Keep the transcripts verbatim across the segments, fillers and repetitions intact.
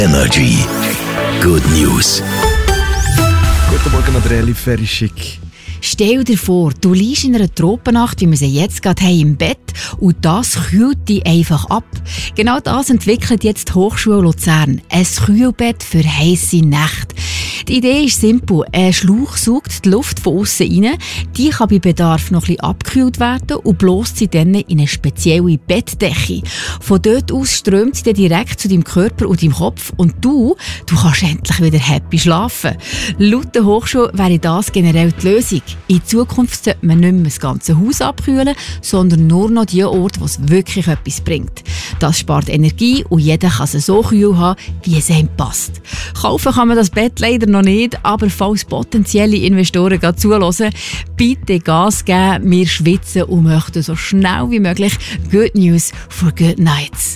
Energy. Good News. Guten Morgen, Adrieli Ferischik. Stell dir vor, du liegst in einer Tropennacht, wie wir sie jetzt gerade haben, im Bett und das kühlt dich einfach ab. Genau das entwickelt jetzt die Hochschule Luzern. Ein Kühlbett für heisse Nächte. Die Idee ist simpel. Ein Schlauch saugt die Luft von außen rein. Die kann bei Bedarf noch ein bisschen abgekühlt werden und bläst sie dann in eine spezielle Bettdecke. Von dort aus strömt sie dann direkt zu deinem Körper und deinem Kopf und du, du kannst endlich wieder happy schlafen. Laut der Hochschule wäre das generell die Lösung. In Zukunft sollte man nicht mehr das ganze Haus abkühlen, sondern nur noch die Orte, wo es wirklich etwas bringt. Das spart Energie und jeder kann es so kühl haben, wie es ihm passt. Kaufen kann man das Bett leider noch nicht, aber falls potenzielle Investoren gerade zuhören, bitte Gas geben. Wir schwitzen und möchten so schnell wie möglich Good News for Good Nights.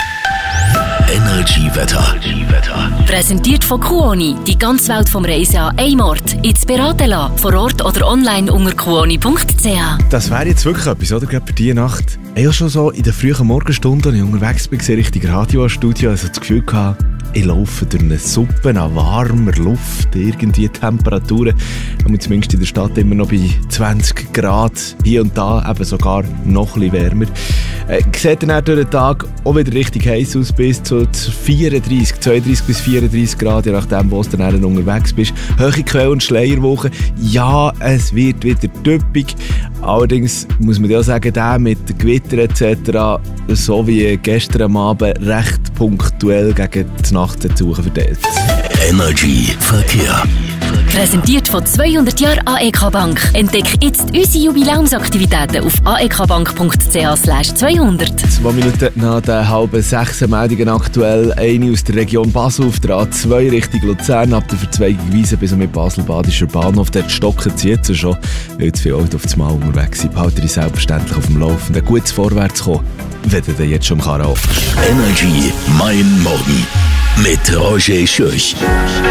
Energy Wetter. Präsentiert von Kuoni. Die ganze Welt vom Reisen an einem Ort. Jetzt beraten lassen. Vor Ort oder online unter kuoni punkt c h. Das wäre jetzt wirklich etwas, oder? Gerade für diese Nacht. Ich habe schon so in den frühen Morgenstunden, als ich unterwegs bin, Richtung Radiostudio, also das Gefühl gehabt, ich laufe durch eine Suppe an warmer Luft, irgendwie Temperaturen, zumindest in der Stadt immer noch bei zwanzig Grad, hier und da eben sogar noch ein bisschen wärmer. Äh, sieht dann auch durch den Tag auch wieder richtig heiß aus, bis zu vierunddreissig, zweiunddreissig bis vierunddreissig Grad, je nachdem, wo du dann unterwegs bist. Hohe Quell- und Schleierwochen, ja, es wird wieder typisch. Allerdings muss man ja sagen, der mit Gewitter et cetera, so wie gestern am Abend, recht punktuell gegen die Nacht zu verteilt. Energy Verkehr. Präsentiert von zweihundert Jahren A E K Bank. Entdeck jetzt unsere Jubiläumsaktivitäten auf a e k bank punkt c h slash zweihundert. Zwei Minuten nach der halben sechs Meldungen aktuell. Eine aus der Region Basel auf der A zwei Richtung Luzern. Ab der Verzweigung Wiesen bis mit Basel-Badischer Bahnhof. Dort stocken sie jetzt schon, weil zu viele Leute auf das Mal unterwegs sind. Behalten Sie selbstverständlich auf dem Laufenden. Gutes Vorwärts kommen, wenn ihr jetzt schon im Karaoke. Energy, mein Morgen. Mit Roger Schürch.